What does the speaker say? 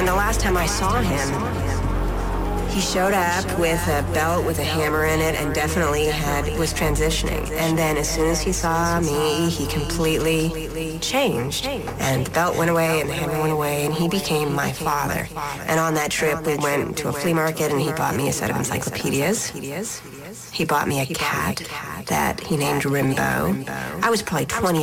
the last time I saw him, he showed up with a belt with a hammer in it and definitely was transitioning. And then as soon as he saw me, he completely changed. And the belt went away and the hammer went away and he became my father. And on that trip, we went to a flea market and he bought me a set of encyclopedias. He bought me a cat that he named Rimbo. I was probably 20